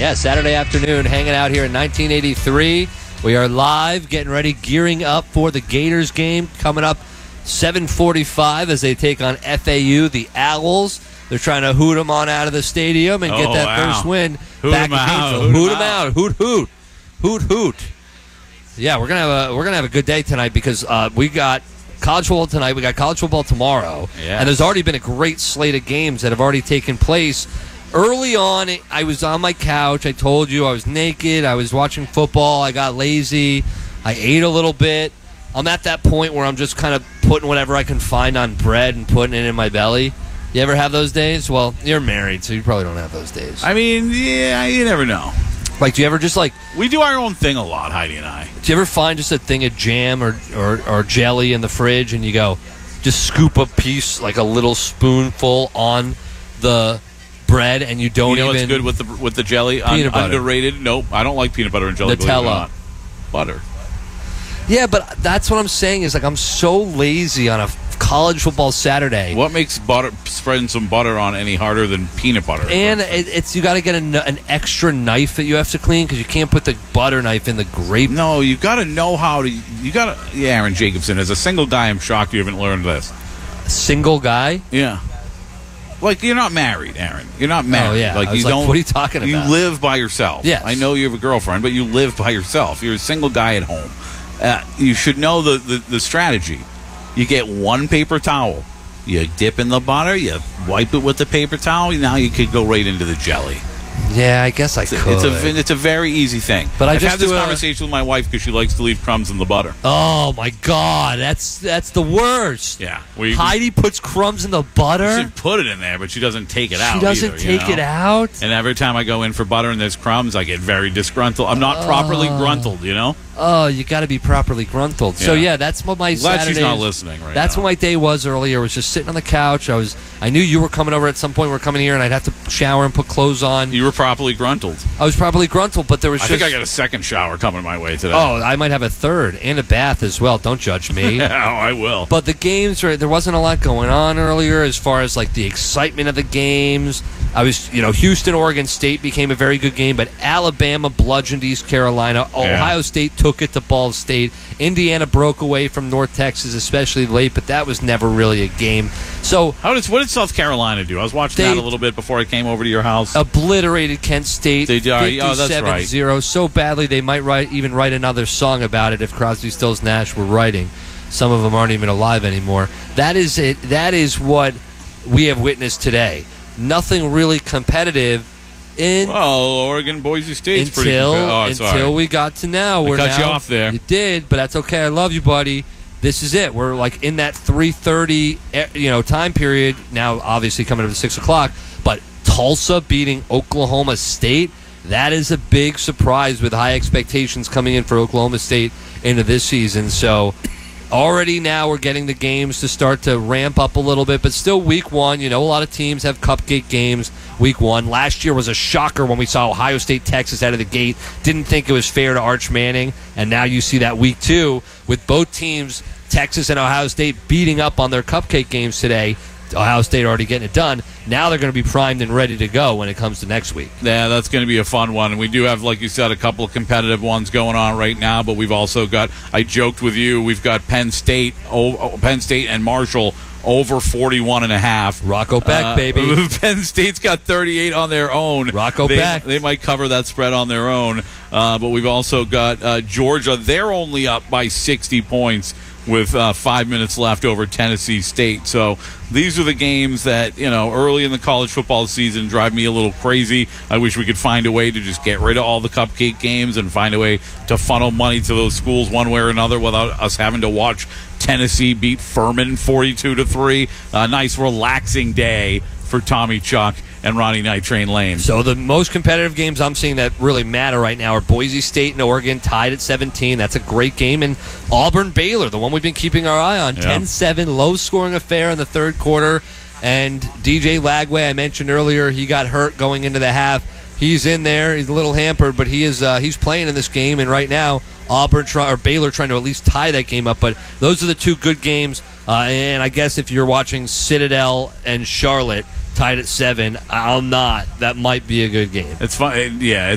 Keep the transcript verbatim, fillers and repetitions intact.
Yeah, Saturday afternoon, hanging out here in nineteen eighty-three. We are live, getting ready, gearing up for the Gators game coming up seven forty-five as they take on F A U, the Owls. They're trying to hoot them on out of the stadium and get Oh, that wow. first win. Hoot back 'em in out. Gainesville. Hoot 'em Hoot them out. out. Hoot, hoot. Hoot, hoot. Yeah, we're gonna have a we're gonna have a good day tonight because uh, we got college football tonight. We got college football tomorrow, Yes. and there's already been a great slate of games that have already taken place. Early on, I was on my couch. I told you I was naked. I was watching football. I got lazy. I ate a little bit. I'm at that point where I'm just kind of putting whatever I can find on bread and putting it in my belly. You ever have those days? Well, you're married, so you probably don't have those days. I mean, yeah, you never know. Like, do you ever just like... We do our own thing a lot, Heidi and I. Do you ever find just a thing of jam or, or, or jelly in the fridge and you go, just scoop a piece, like a little spoonful on the bread and you don't You know even... what's good with the with the jelly? Peanut Un- butter. Underrated? Nope, I don't like peanut butter and jelly. believe it or Nutella. not. Butter. Yeah, but that's what I'm saying is like I'm so lazy on a college football Saturday. What makes butter spreading some butter on any harder than peanut butter? And it, it's you got to get a, an extra knife that you have to clean because you can't put the butter knife in the grape. No, you got to know how to. You got to. Yeah, Aaron Jacobson, as a single guy, I'm shocked you haven't learned this. Single guy? Yeah. Like, you're not married, Aaron. You're not married. Oh, yeah. Like, I was you like, don't. what are you talking about? You live by yourself. Yes. I know you have a girlfriend, but you live by yourself. You're a single guy at home. Uh, you should know the, the, the strategy. You get one paper towel. You dip in the butter. You wipe it with the paper towel. Now you could go right into the jelly. Yeah, I guess I It's could. a, it's a it's a very easy thing. But I I've just had this do a- conversation with my wife because she likes to leave crumbs in the butter. Oh, my God. That's that's the worst. Yeah. We, Heidi puts crumbs in the we butter. should put it in there, but she doesn't take it out. She doesn't either, you take know? it out. And every time I go in for butter and there's crumbs, I get very disgruntled. I'm not properly gruntled, you know? Oh, you got to be properly gruntled. So Yeah. yeah, that's what my Glad Saturday. she's not listening right That's now. what my day was earlier. Was just sitting on the couch. I was. I knew you were coming over at some point. We are coming here, and I'd have to shower and put clothes on. You were properly gruntled. I was probably gruntled, but there was I just. think I got a second shower coming my way today. Oh, I might have a third and a bath as well. Don't judge me. oh, I will. But the games, were, there wasn't a lot going on earlier as far as like the excitement of the games. I was, you know, Houston, Oregon State became a very good game, but Alabama bludgeoned East Carolina. Ohio State took it to Ball State. Indiana broke away from North Texas, especially late, but that was never really a game. So How does what did South Carolina do? I was watching They- that a little bit before I came over to your house. obliterated Kent State. They did- oh, that's right. fifty-seven zero so badly they might write even write another song about it if Crosby, Stills, Nash were writing. Some of them aren't even alive anymore. That is it. That is what we have witnessed today. Nothing really competitive in well, Oregon, Boise State's pretty until good. Oh, until sorry. we got to now. We're cut you now, off there. You did, but that's okay. I love you, buddy. This is it. We're like in that three thirty, you know, time period now. Obviously coming up to six o'clock, but Tulsa beating Oklahoma State. That is a big surprise with high expectations coming in for Oklahoma State into this season. So already now we're getting the games to start to ramp up a little bit, but still week one. You know, a lot of teams have cupcake games week one. Last year was a shocker when we saw Ohio State, Texas out of the gate. Didn't think it was fair to Arch Manning, and now you see that week two with both teams, Texas and Ohio State, beating up on their cupcake games today. Ohio State already getting it done. Now they're going to be primed and ready to go when it comes to next week. Yeah, that's going to be a fun one. And we do have, like you said, a couple of competitive ones going on right now, but we've also got, I joked with you, we've got Penn State, oh, Penn State and Marshall over forty-one and a half. Rocco Beck, Uh, baby. Penn State's got thirty-eight on their own. Rocco they, Beck. They might cover that spread on their own. Uh, but we've also got uh, Georgia. They're only up by sixty points with uh, five minutes left over Tennessee State. So these are the games that, you know, early in the college football season drive me a little crazy. I wish we could find a way to just get rid of all the cupcake games and find a way to funnel money to those schools one way or another without us having to watch Tennessee beat Furman forty-two to three. A nice relaxing day for Tommy Chuck and Ronnie Night Train Lane. So the most competitive games I'm seeing that really matter right now are Boise State and Oregon tied at seventeen. That's a great game. And Auburn-Baylor, the one we've been keeping our eye on, Yeah. ten seven, low-scoring affair in the third quarter. And D J Lagway, I mentioned earlier, he got hurt going into the half. He's in there. He's a little hampered, but he is uh, he's playing in this game. And right now, Auburn try, or Baylor trying to at least tie that game up. But those are the two good games. Uh, and I guess if you're watching Citadel and Charlotte tied at seven, I'll not. That might be a good game. It's fun. Yeah,